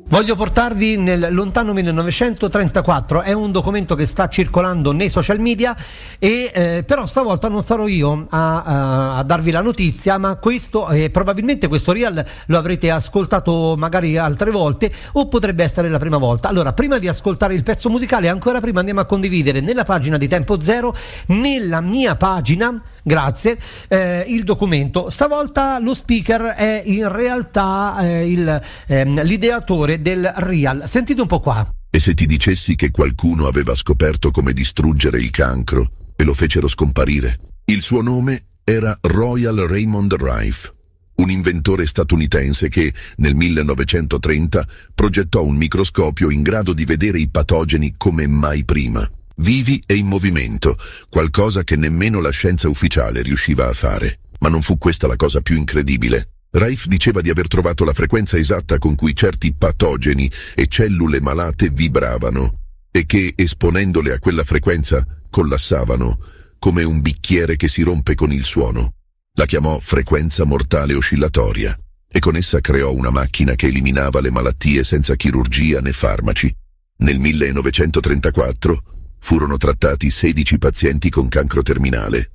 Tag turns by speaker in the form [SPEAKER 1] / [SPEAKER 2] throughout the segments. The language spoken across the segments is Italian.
[SPEAKER 1] Voglio portarvi nel lontano 1934, è un documento che sta circolando nei social media e però stavolta non sarò io a darvi la notizia, ma questo probabilmente questo reel lo avrete ascoltato magari altre volte o potrebbe essere la prima volta. Allora, prima di ascoltare il pezzo musicale, ancora prima andiamo a condividere nella pagina di Tempo Zero, nella mia pagina, grazie, il documento. Stavolta lo speaker è in realtà l'ideatore del Real. Sentite un po' qua.
[SPEAKER 2] E se ti dicessi che qualcuno aveva scoperto come distruggere il cancro e lo fecero scomparire? Il suo nome era Royal Raymond Rife, un inventore statunitense che nel 1930 progettò un microscopio in grado di vedere i patogeni come mai prima, vivi e in movimento, qualcosa che nemmeno la scienza ufficiale riusciva a fare. Ma non fu questa la cosa più incredibile. Rife diceva di aver trovato la frequenza esatta con cui certi patogeni e cellule malate vibravano e che, esponendole a quella frequenza, collassavano come un bicchiere che si rompe con il suono. La chiamò frequenza mortale oscillatoria e con essa creò una macchina che eliminava le malattie senza chirurgia né farmaci. Nel 1934 furono trattati 16 pazienti con cancro terminale.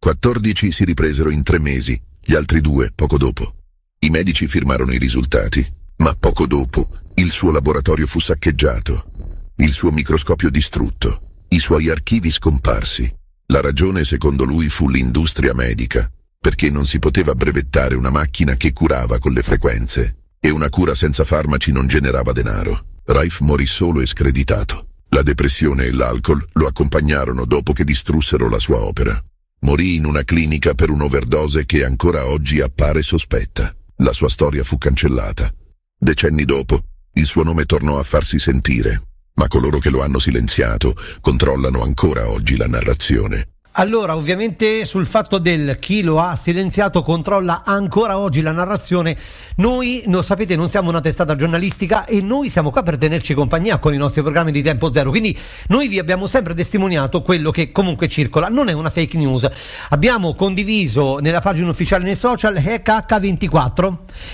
[SPEAKER 2] 14 si ripresero in 3 mesi, gli altri 2 poco dopo. I medici firmarono i risultati, ma poco dopo il suo laboratorio fu saccheggiato, il suo microscopio distrutto, i suoi archivi scomparsi. La ragione, secondo lui, fu l'industria medica, perché non si poteva brevettare una macchina che curava con le frequenze, e una cura senza farmaci non generava denaro. Rife morì solo e screditato. La depressione e l'alcol lo accompagnarono dopo che distrussero la sua opera. Morì in una clinica per un'overdose che ancora oggi appare sospetta. La sua storia fu cancellata. Decenni dopo, il suo nome tornò a farsi sentire, ma coloro che lo hanno silenziato controllano ancora oggi la narrazione.
[SPEAKER 1] Allora, ovviamente sul fatto del chi lo ha silenziato controlla ancora oggi la narrazione. Noi, lo sapete, non siamo una testata giornalistica e noi siamo qua per tenerci compagnia con i nostri programmi di Tempo Zero, quindi noi vi abbiamo sempre testimoniato quello che comunque circola, non è una fake news. Abbiamo condiviso nella pagina ufficiale nei social HK24,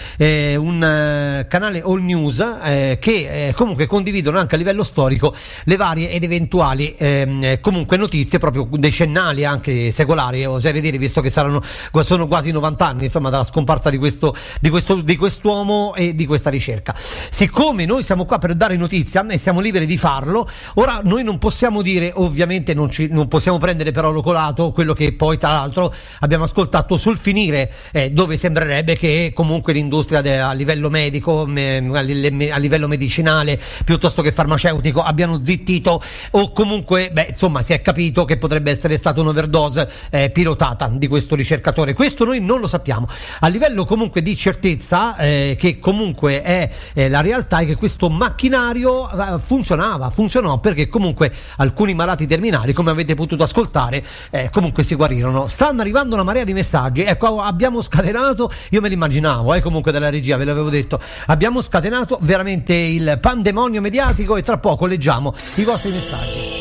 [SPEAKER 1] un canale all news che comunque condividono anche a livello storico le varie ed eventuali comunque notizie proprio decennali, anche secolari, oserei dire, visto che sono quasi 90 anni insomma dalla scomparsa di quest'uomo e di questa ricerca. Siccome noi siamo qua per dare notizia e siamo liberi di farlo, ora noi non possiamo dire, ovviamente non possiamo prendere per oro colato quello che poi tra l'altro abbiamo ascoltato sul finire, dove sembrerebbe che comunque l'industria a livello medico, a livello medicinale piuttosto che farmaceutico abbiano zittito, o comunque insomma si è capito che potrebbe essere stata un'overdose pilotata di questo ricercatore. Questo noi non lo sappiamo. A livello comunque di certezza, che comunque è la realtà, è che questo macchinario funzionò, perché comunque alcuni malati terminali, come avete potuto ascoltare, comunque si guarirono. Stanno arrivando una marea di messaggi. Ecco, abbiamo scatenato, io me l'immaginavo, comunque dalla regia, ve l'avevo detto, abbiamo scatenato veramente il pandemonio mediatico e tra poco leggiamo i vostri messaggi.